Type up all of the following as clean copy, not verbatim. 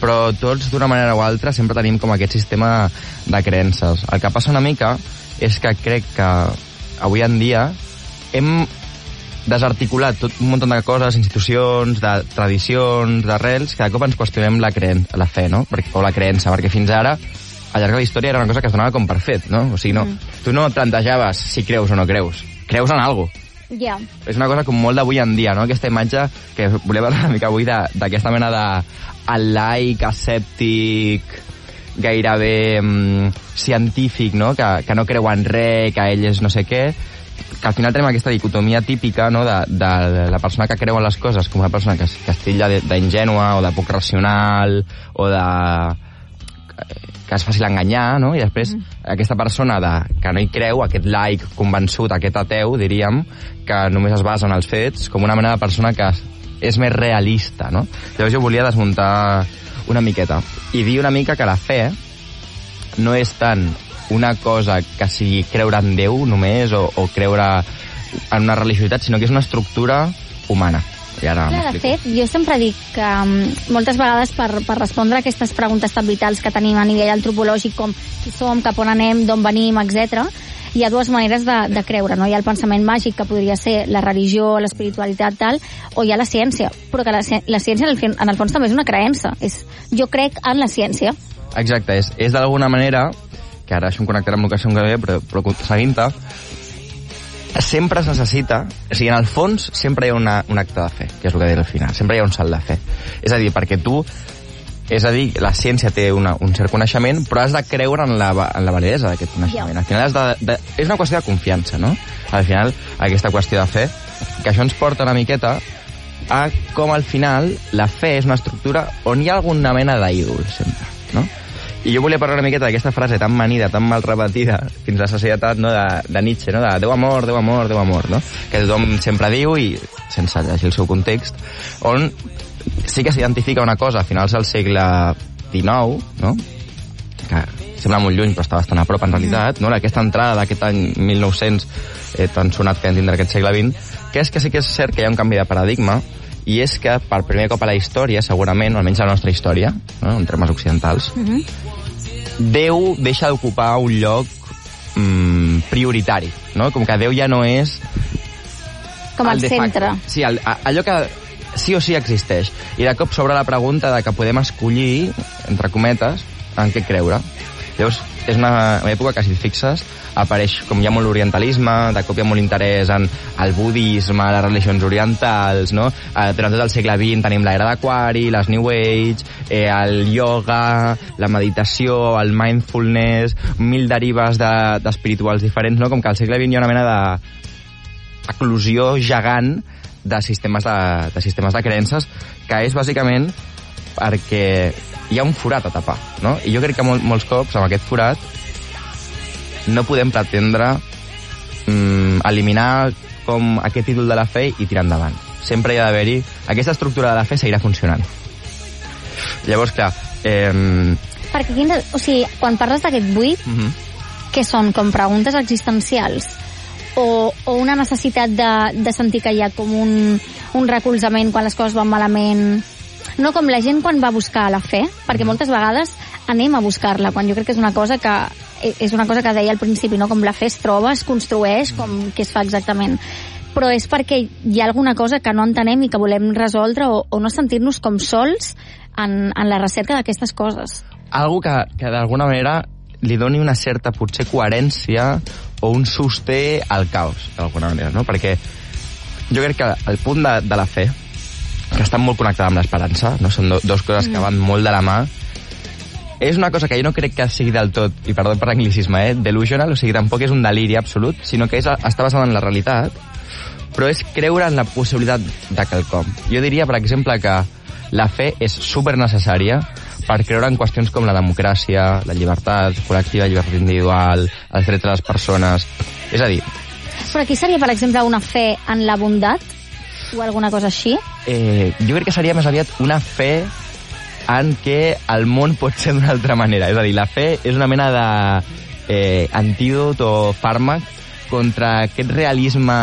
però tots, d'una manera o altra, sempre tenim com aquest sistema de creences. El que passa una mica és que crec que avui en dia hem desarticulat tot un munt de coses, institucions, de tradicions, d'arrels, que de cop ens qüestionem la fe, no? O la creença, perquè fins ara, al llarg de la història, era una cosa que es donava com per fet, no? O sigui, no, tu no et plantejaves si creus o no creus. Creus en alguna cosa. Yeah. És una cosa com molt d'avui en dia, no? Aquesta imatge que volia parlar una mica avui d'aquesta mena de el laic, escèptic, gairebé científic, no? Que no creu en res, que ell és no sé què, que al final tenim aquesta dicotomia típica, no? de la persona que creu en les coses com una persona que es titlla d'ingènua o de poc racional o de que és fàcil enganyar, no? I després aquesta persona que no hi creu, aquest laic convençut, aquest ateu, diríem, que només es basa en els fets, com una mena de persona que és més realista, no? Llavors jo volia desmuntar una miqueta i dir una mica que la fe no és tant una cosa que sigui creure en Déu només o creure en una religiositat, sinó que és una estructura humana. I ara de fet, jo sempre dic que moltes vegades per respondre a aquestes preguntes tan vitals que tenim a nivell antropològic, com qui som, cap on anem, d'on venim, etc., hi ha dues maneres de creure, no? Hi ha el pensament màgic, que podria ser la religió, l'espiritualitat, tal, o hi ha la ciència, però que la ciència en el fons també és una creença. Jo crec en la ciència. Exacte, és d'alguna manera, que ara això em connectarà amb el que som que però seguint-te, sempre es necessita, o sigui, en el fons sempre hi ha un acte de fe, que és el que diré al final, sempre hi ha un salt de fe. És a dir, perquè la ciència té un cert coneixement, però has de creure en la validesa d'aquest coneixement. Al final és una qüestió de confiança, no? Al final, aquesta qüestió de fe, que això ens porta una miqueta a com al final la fe és una estructura on hi ha alguna mena d'ídol, sempre, no? I jo volia parlar una miqueta d'aquesta frase tan manida, tan mal repetida fins a la societat, no? de Nietzsche, no? De Déu amor, Déu amor, Déu amor, no? Que tothom sempre diu, i sense llegir el seu context, on sí que s'identifica una cosa a finals del segle XIX, no? Que sembla molt lluny, però està bastant a prop en realitat, no? Aquesta entrada d'aquest any 1900 tan sonat que vam tindre aquest segle XX, que és que sí que és cert que hi ha un canvi de paradigma, i és que per primer cop a la història, segurament, o almenys a la nostra història, no? En termes occidentals, Déu deixa d'ocupar un lloc prioritari, no? Com que Déu ja no és com el centre. Sí, allò que sí o sí existeix. I de cop s'obre la pregunta de que podem escollir, entre cometes, en què creure. Llavors, és una època que, si et fixes, apareix com hi ha molt orientalisme, de cop hi ha molt interès en el budisme, les religions orientals, no? Durant tot el segle XX tenim l'era d'Aquari, les New Age, el yoga, la meditació, el mindfulness, 1000 derives d'espirituals diferents, no? Com que al segle XX hi ha una mena d'eclosió gegant de sistemes de creences, que és bàsicament perquè hi ha un forat a tapar, no? I jo crec que molts cops, amb aquest forat, no podem pretendre eliminar com aquest títol de la fe i tirar endavant. Sempre hi ha d'haver-hi... Aquesta estructura de la fe seguirà funcionant. Llavors, clar... Perquè, o sigui, quan parles d'aquest buit, què són? Com preguntes existencials? O una necessitat de sentir que hi ha com un recolzament quan les coses van malament? No com la gent quan va a buscar la fe, perquè moltes vegades anem a buscar-la, quan jo crec que és una cosa que deia al principi, no? Com la fe es troba, es construeix, com què es fa exactament. Però és perquè hi ha alguna cosa que no entenem i que volem resoldre o no sentir-nos com sols en la recerca d'aquestes coses. Algo que d'alguna manera li doni una certa, potser, coherència o un sosté al caos, d'alguna manera, no? Perquè jo crec que el punt de la fe, que està molt connectada amb l'esperança, no? Són dues coses que van molt de la mà. És una cosa que jo no crec que sigui del tot, i perdó per l'anglicisme, delusional, o sigui, tampoc és un deliri absolut, sinó que està basada en la realitat, però és creure en la possibilitat de quelcom. Jo diria, per exemple, que la fe és supernecessària per creure en qüestions com la democràcia, la llibertat col·lectiva, la llibertat individual, els drets de les persones... És a dir... Però aquí seria, per exemple, una fe en la bondat? O alguna cosa així? Jo crec que seria més aviat una fe en què el món pot ser d'una altra manera. És a dir, la fe és una mena d'antídot o fàrmac contra aquest realisme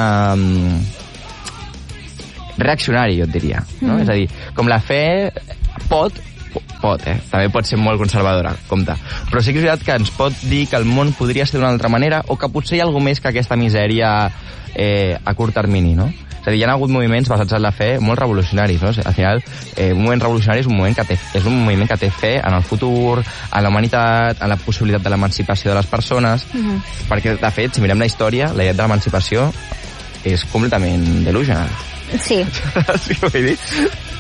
reaccionari, jo et diria. No? És a dir, com la fe pot També pot ser molt conservadora, compte. Però sí que és veritat que ens pot dir que el món podria ser d'una altra manera o que potser hi ha alguna més que aquesta misèria a curt termini, no? És a dir, hi ha hagut moviments basats en la fe molt revolucionaris, no? Al final, un moviment revolucionari és un moviment que té fe en el futur, en la humanitat, en la possibilitat de l'emancipació de les persones, perquè, de fet, si mirem la història, la idea de l'emancipació és completament delusional. Sí. Sí, ho he dit.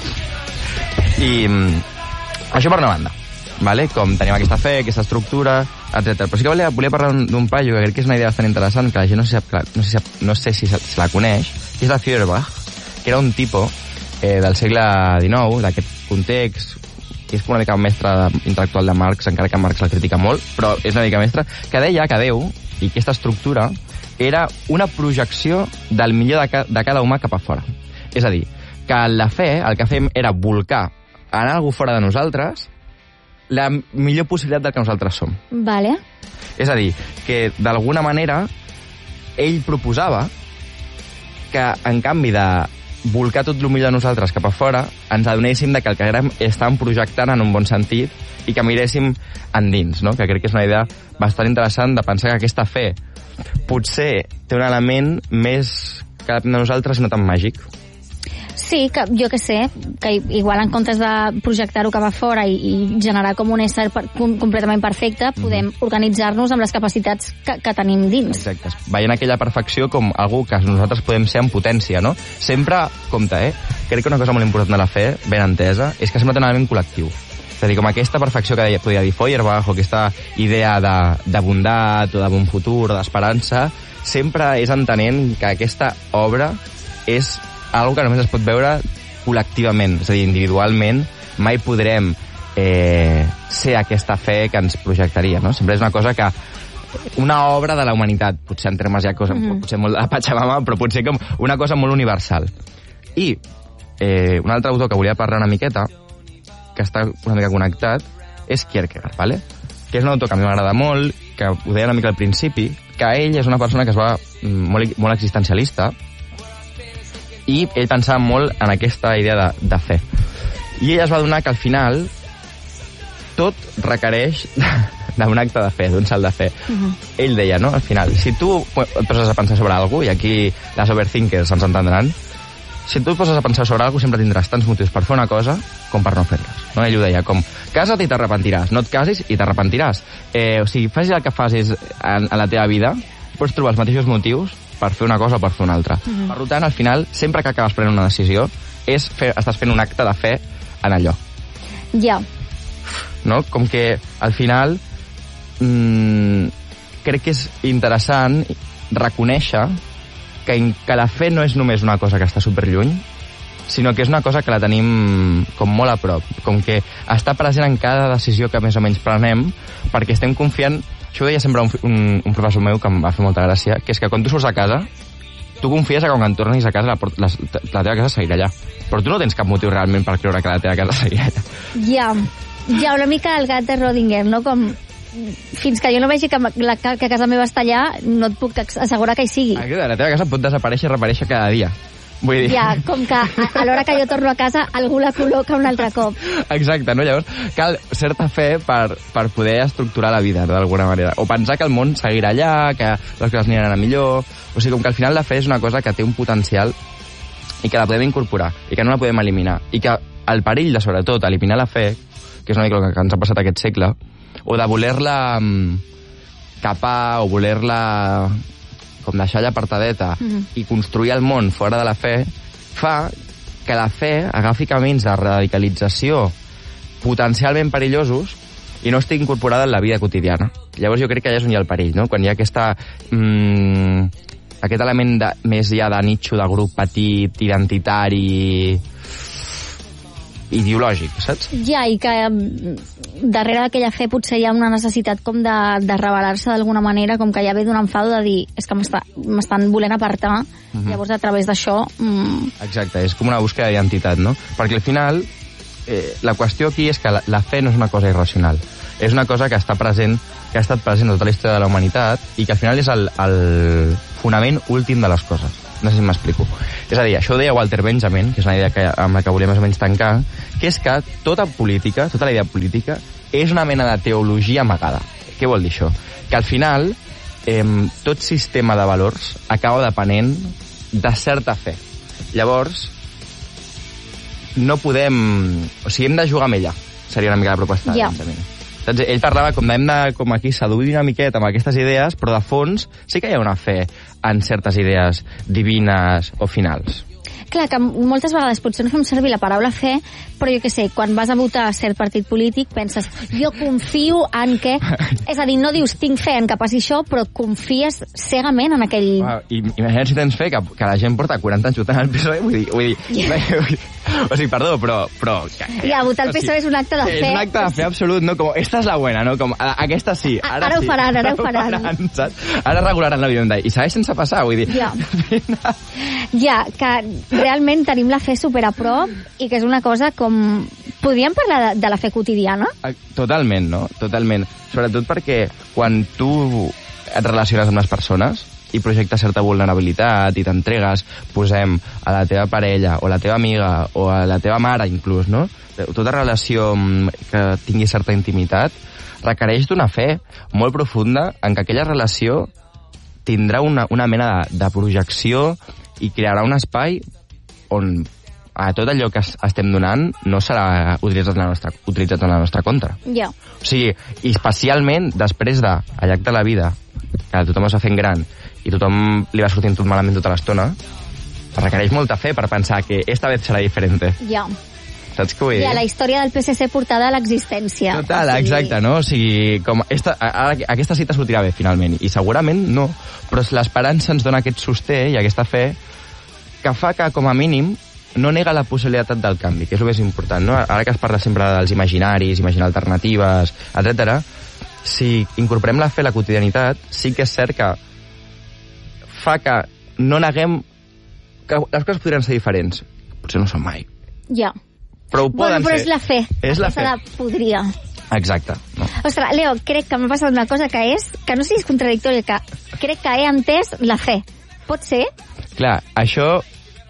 I això per una banda, vale? Com tenim aquesta fe, aquesta estructura, etc. Però sí que volia parlar d'un paio que crec que és una idea bastant interessant, que la gent no sé si se la coneix, que és la Feuerbach, que era un tipus del segle XIX, d'aquest context, que és una mica mestre intel·lectual de Marx, encara que Marx la critica molt, però és una mica mestre, que deia que Déu i aquesta estructura era una projecció del millor de cada humà cap a fora. És a dir, que la fe, el que fem era volcar en algú fora de nosaltres la millor possibilitat del que nosaltres som. Vale. És a dir, que d'alguna manera ell proposava que en canvi de volcar tot el millor de nosaltres cap a fora, ens adonéssim que el que estàvem projectant en un bon sentit i que miréssim endins, no? Que crec que és una idea bastant interessant de pensar que aquesta fe potser té un element més que depèn de nosaltres i no tan màgic. Sí, que jo que sé, que igual en comptes de projectar-ho cap a fora i generar com un ésser completament perfecte, podem organitzar-nos amb les capacitats que tenim dins. Exacte. Veient aquella perfecció com algú que nosaltres podem ser en potència, no? Sempre, compte, crec que una cosa molt important de la fe, ben entesa, és que sempre té un element col·lectiu. És a dir, com aquesta perfecció que podria dir Feuerbach, o aquesta idea de bondat, o de bon futur, d'esperança, sempre és entenent que aquesta obra és algo que només es pot veure col·lectivament, és a dir, individualment mai podrem ser aquesta fe que ens projectaria, no? Sempre és una cosa que una obra de la humanitat, potser en termes ja cosa, potser molt de la Pachamama, però potser com una cosa molt universal. I un altre autor que volia parlar una miqueta, que està una mica connectat, és Kierkegaard, ¿vale? Que és un autor que a mi m'agrada molt, que ho deia una mica al principi, que ell és una persona que es va molt existencialista, i ell pensava molt en aquesta idea de fe. I ell es va adonar que al final tot requereix d'un acte de fe, d'un salt de fe. Ell deia, no?, al final, si tu et poses a pensar sobre alguna cosa, i aquí les overthinkers ens entendran, si tu et poses a pensar sobre alguna cosa, sempre tindràs tants motius per fer una cosa com per no fer-les. No? Ell ho deia, com, casa't i t'arrepentiràs, no et casis i t'arrepentiràs. O sigui, facis el que facis en la teva vida, pots trobar els mateixos motius per fer una cosa o per fer una altra. Per tant, al final, sempre que acabes prenent una decisió, estàs fent un acte de fe en allò. Ja. No? Com que, al final, crec que és interessant reconèixer que la fe no és només una cosa que està superlluny, sinó que és una cosa que la tenim com molt a prop, com que està present en cada decisió que més o menys prenem, perquè estem confiant. Això ho deia sempre un professor meu que em va fer molta gràcia, que és que quan tu surts a casa, tu confies que quan tornis a casa la teva casa seguirà allà. Però tu no tens cap motiu realment per creure que la teva casa seguirà allà. Ja, una mica el gat de Rodinger, no? Com fins que jo no vegi que casa meva està allà, no et puc assegurar que hi sigui. La teva casa pot desaparèixer i reaparèixer cada dia. Vull dir... Ja, com que a l'hora que jo torno a casa algú la col·loca un altre cop. Exacte, no? Llavors cal certa fe per poder estructurar la vida, d'alguna manera. O pensar que el món seguirà allà, que les coses aniran a millor. O sigui, com que al final la fe és una cosa que té un potencial i que la podem incorporar, i que no la podem eliminar. I que el perill de, sobretot, eliminar la fe, que és una mica el que ens ha passat aquest segle, o de voler-la capar, o voler-la com deixar allà apartadeta i construir el món fora de la fe, fa que la fe agafi camins de radicalització potencialment perillosos i no estigui incorporada en la vida quotidiana. Llavors jo crec que allà és on hi ha el perill, no? Quan hi ha aquest element més ja de nicho, de grup petit, identitari, ideològic, saps? Ja, i que darrere d'aquella fe potser hi ha una necessitat com de rebel·lar-se d'alguna manera, com que ja ve d'un enfado de dir és que m'estan volent apartar, llavors a través d'això... Exacte, és com una búsqueda d'identitat, no? Perquè al final la qüestió aquí és que la fe no és una cosa irracional, és una cosa que està present, que ha estat present tota la història de la humanitat i que al final és el fonament últim de les coses. No sé si m'explico. És a dir, això ho deia Walter Benjamin, que és una idea amb la que volia més o menys tancar, que és que tota política, tota la idea política, és una mena de teologia amagada. Què vol dir això? Que al final tot sistema de valors acaba depenent de certa fe. Llavors, no podem... O sigui, hem de jugar amb ella. Seria una mica la proposta. Ja. Doncs ell parlava com hem de com aquí seduir una miqueta amb aquestes idees, però de fons sí que hi ha una fe en certes idees divines o finals. Clar, que moltes vegades potser no fem servir la paraula fe, però jo què sé, quan vas a votar a cert partit polític penses, jo confio en que... És a dir, no dius tinc fe en que passi això, però confies cegament en aquell... Imagina't si tens fe que la gent porta 40 anys votant al PSOE, vull dir... O sigui, perdó, però... Ja, votar al PSOE és un acte de fe. És un acte de fe absolut, no? Com, esta és la buena, no? Com, aquesta sí, ara ho faran, ara ho faran. Saps? Ara regularan la vida. I segueix sense passar, vull dir... Ja, que realment tenim la fe super a prop i que és una cosa com... Podríem parlar de la fe quotidiana? Totalment, no? Totalment. Sobretot perquè quan tu et relaciones amb les persones i projectes certa vulnerabilitat i t'entregues, posem a la teva parella o la teva amiga o a la teva mare inclús, no? Tota relació que tingui certa intimitat requereix d'una fe molt profunda en que aquella relació tindrà una mena de projecció i crearà un espai on tot allò que estem donant no serà utilitzat en la nostra contra. Ja. O sigui, i especialment després de, al llarg de la vida, que tothom es va fent gran i tothom li va sortint tot malament tota l'estona, requereix molta fe per pensar que esta vez serà diferente. Ja. Saps què vull dir? Ja, la història del PSC portada a l'existència. Total, o sigui... exacte, no? O sigui, com aquesta cita sortirà bé, finalment, i segurament no, però l'esperança ens dona aquest sosté i aquesta fe que fa que, com a mínim, no nega la possibilitat del canvi, que és el més important, no? Ara que es parla sempre dels imaginaris, imaginar alternatives, etc. Si incorporem la fe a la quotidianitat, sí que és cert que fa que no neguem que les coses podrien ser diferents. Potser no són mai. Ja. Però ho poden però ser. és la fe. És la fe. Podria. Exacte. No. Ostres, Leo, crec que m'ha passat una cosa que no sé si és contradictòria, que crec que he entès la fe. Pot ser? Clar, això...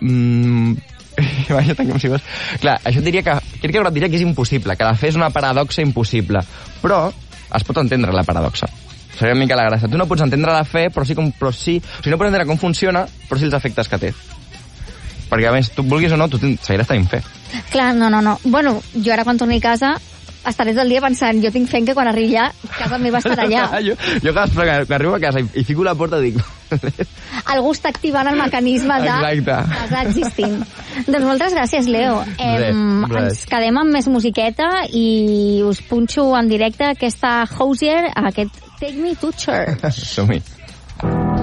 Vaja, tant com si fos... Clar, això crec que diria que és impossible, que la fe és una paradoxa impossible, però es pot entendre la paradoxa. Seria una mica la gràcia. Tu no pots entendre la fe, però sí... O sigui, no pots entendre com funciona, però sí els efectes que té. Perquè, a més, tu vulguis o no, tu seguiràs tenint fe. Clar, no. Bueno, jo ara quan torni a casa estaré tot el dia pensant, jo tinc fe que quan arribi allà, casa meva estarà allà. jo quan arribo a casa i fico la porta dic... Algú està activant el mecanisme d'estar existint. Doncs moltes gràcies, Leo. Ens quedem amb més musiqueta i us punxo en directe aquesta Hozier, aquest Take Me to Church. Som-hi.